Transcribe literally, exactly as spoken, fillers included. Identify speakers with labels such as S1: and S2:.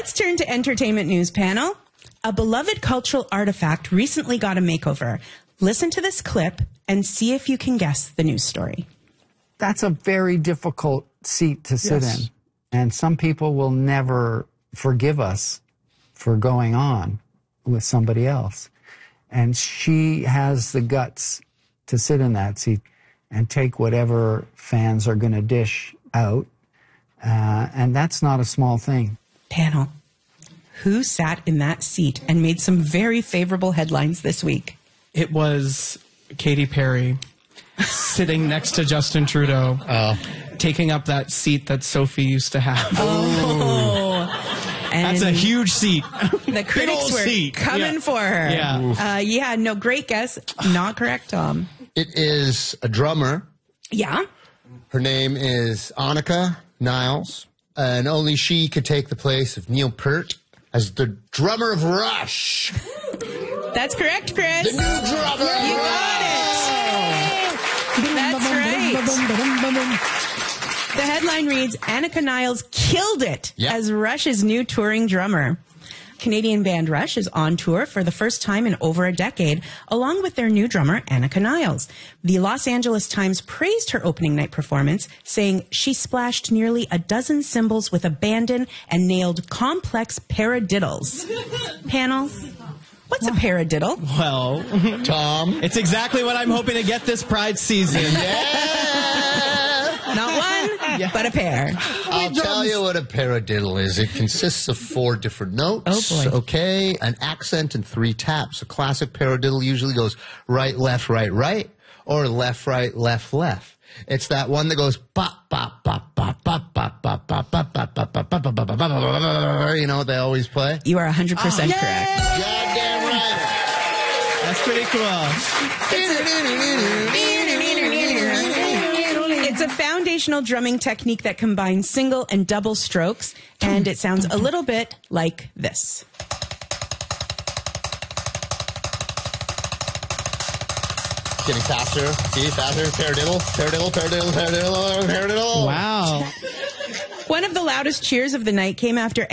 S1: Let's turn to entertainment news, panel. A beloved cultural artifact recently got a makeover. Listen to this clip and see if you can guess the news story.
S2: That's a very difficult seat to sit
S3: Yes.
S2: in. And some people will never forgive us for going on with somebody else. And she has the guts to sit in that seat and take whatever fans are going to dish out. Uh, and that's not a small thing.
S1: Panel, who sat in that seat and made some very favorable headlines this week?
S3: It was Katy Perry sitting next to Justin Trudeau,
S4: Oh.
S3: taking up that seat that Sophie used to have.
S1: Oh, and
S3: That's a huge seat.
S1: the critics
S3: old
S1: were
S3: seat.
S1: coming
S3: Yeah.
S1: for her.
S3: Yeah.
S1: Uh, yeah, no, great guess. Not correct, Tom.
S4: It is a drummer.
S1: Yeah?
S4: Her name is Annika Niles, and only she could take the place of Neil Peart as the drummer of Rush.
S1: That's correct, Chris.
S4: The new drummer.
S1: You got it. That's right. The headline reads, Annika Niles killed it
S4: Yep.
S1: as Rush's new touring drummer. Canadian band Rush is on tour for the first time in over a decade, along with their new drummer, Annika Niles. The Los Angeles Times praised her opening night performance, saying she splashed nearly a dozen cymbals with abandon and nailed complex paradiddles. Panel, what's a paradiddle?
S3: Well,
S4: Tom.
S3: it's exactly what I'm hoping to get this Pride season.
S1: Not one, but a pair.
S4: I'll tell you what a paradiddle is. It consists of four different notes.
S1: Oh, boy.
S4: Okay, an accent and three taps. A classic paradiddle usually goes right, left, right, right, or left, right, left, left. It's that one that goes bop, bop, bop, bop, bop, bop, bop, bop, bop, bop, bop, bop, bop, bop, bop, bop. You know what they always play?
S1: You are one hundred percent correct.
S4: Goddamn right.
S3: That's pretty cool.
S1: It's a foundational drumming technique that combines single and double strokes, and it sounds a little bit like this.
S4: Getting faster. See, faster. Paradiddle, paradiddle, paradiddle, paradiddle, paradiddle.
S3: Wow.
S1: One of the loudest cheers of the night came after